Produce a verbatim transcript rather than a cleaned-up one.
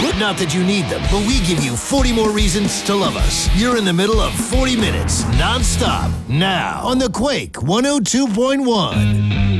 Not that you need them, but we give you forty more reasons to love us. You're in the middle of forty minutes, non-stop, now on the Quake one oh two point one.